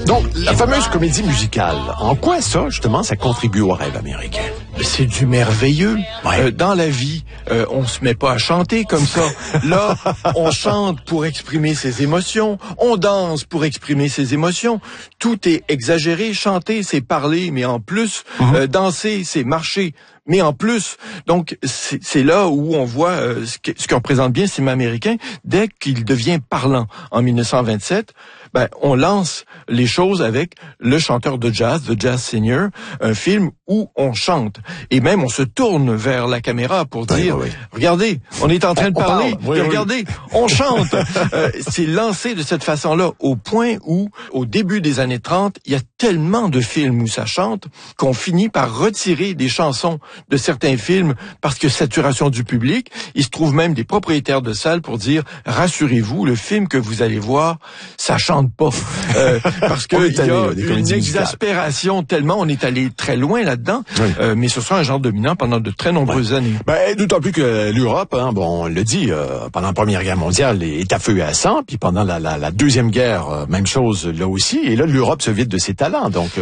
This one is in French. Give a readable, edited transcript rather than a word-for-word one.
Donc, la fameuse comédie musicale, en quoi ça, justement, ça contribue au rêve américain? C'est du merveilleux. Ouais. Dans la vie, on se met pas à chanter comme ça. Là, on chante pour exprimer ses émotions, on danse pour exprimer ses émotions. Tout est exagéré. Chanter, c'est parler, mais en plus, danser, c'est marcher, mais en plus. Donc, c'est là où on voit ce qu'on représente bien le cinéma américain. Dès qu'il devient parlant en 1927, on lance les choses avec Le chanteur de jazz, The Jazz Singer, un film où on chante. Et même, on se tourne vers la caméra pour dire, regardez, on est en train de parler, regardez, on chante. C'est lancé de cette façon-là, au point où, au début des années 30, il y a tellement de films où ça chante qu'on finit par retirer des chansons de certains films parce que saturation du public. Il se trouve même des propriétaires de salles pour dire, rassurez-vous, le film que vous allez voir, ça chante pas. Parce que il y a une exaspération tellement, on est allé très loin là-dedans, mais ce sera un genre dominant pendant de très nombreuses années. D'autant plus que l'Europe, on le dit, pendant la Première Guerre mondiale, est à feu et à sang, puis pendant la Deuxième Guerre, même chose là aussi, et là, l'Europe se vide de ses talents, donc